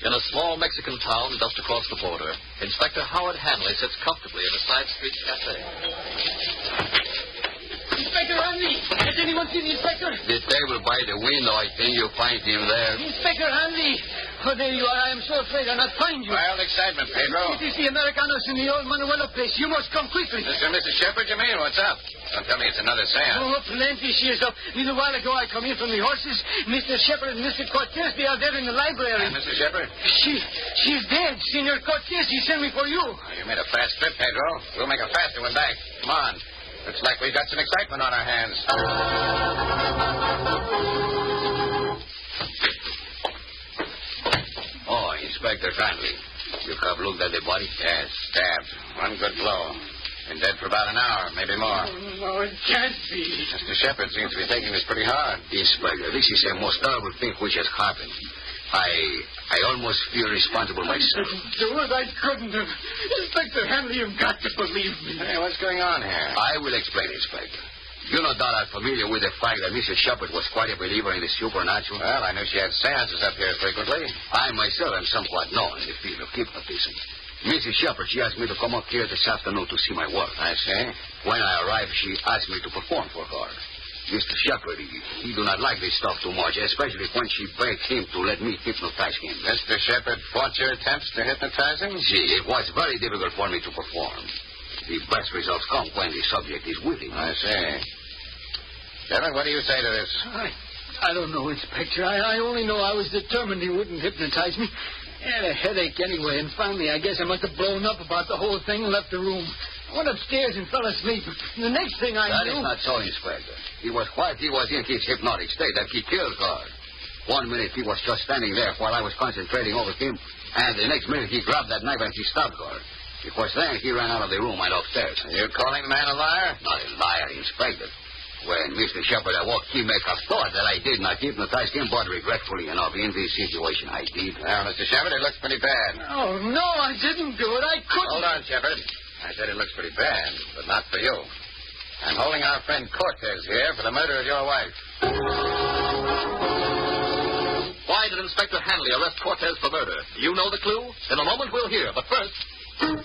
In a small Mexican town just across the border, Inspector Howard Hanley sits comfortably in a side street cafe. Inspector Hanley! Has anyone seen the inspector? The table by the window, I think you'll find him there. Inspector Hanley! Oh, there you are. I am so afraid I'll not find you. Wild excitement, Pedro. It is the Americanos in the old Manuela place. You must come quickly. Mr. and Mrs. Shepard, you mean? What's up? Don't tell me it's another seance. Oh, plenty she is up. A little while ago I come in from the horses. Mr. Shepard and Mr. Cortez, they are there in the library. And Mrs. Shepard? She's dead. Senor Cortez, he sent me for you. Oh, you made a fast trip, Pedro. We'll make a faster one back. Come on. Looks like we've got some excitement on our hands. Oh, Inspector Hanley. You have looked at the body? Yes, stabbed. One good blow. Been dead for about an hour, maybe more. No, it can't be. Mr. Shepard seems to be taking this pretty hard. Inspector, this is the most terrible thing which has happened. I almost feel responsible myself. Do it, I couldn't have. Inspector Hanley, you've got to believe me. Hey, what's going on here? I will explain, Inspector. You no doubt are familiar with the fact that Mrs. Shepard was quite a believer in the supernatural. Well, I knew she had seances up here frequently. I myself am somewhat known in the field of hypnotism. Mrs. Shepard, she asked me to come up here this afternoon to see my work. I see. When I arrived, she asked me to perform for her. Mr. Shepard, he do not like this stuff too much, especially when she begged him to let me hypnotize him. Mr. Shepard fought your attempts to hypnotize him? See, it was very difficult for me to perform. The best results come when the subject is willing. I see. Shepard, what do you say to this? I don't know, Inspector. I only know I was determined he wouldn't hypnotize me. I had a headache anyway, and finally I guess I must have blown up about the whole thing and left the room. I went upstairs and fell asleep. The next thing I That knew... is not so, Inspector. It was while he was in his hypnotic state that he killed her. 1 minute he was just standing there while I was concentrating over him, and the next minute he grabbed that knife and he stabbed her. It was then he ran out of the room and upstairs. Are you calling the man a liar? Not a liar, Inspector. When Mr. Shepard awoke, he may have thought that I did not hypnotize him, but regretfully enough, in this situation, I did. Well, Mr. Shepard, it looks pretty bad. Oh, no, I didn't do it. I couldn't. Hold on, Shepard. I said it looks pretty bad, but not for you. I'm holding our friend Cortez here for the murder of your wife. Why did Inspector Hanley arrest Cortez for murder? You know the clue? In a moment we'll hear, but first...